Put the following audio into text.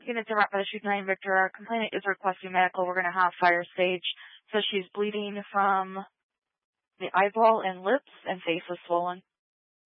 Unit to Rapid 9 Victor, our complainant is requesting medical. We're going to have fire stage. So she's bleeding from the eyeball and lips, and face is swollen.